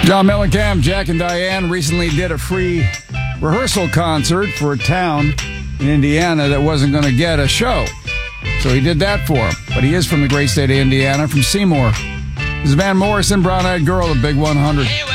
John Mellencamp, Jack and Diane recently did a free rehearsal concert for a town in Indiana that wasn't going to get a show. So he did that for him. But he is from the great state of Indiana, from Seymour. This is Van Morrison, Brown Eyed Girl, the Big 100.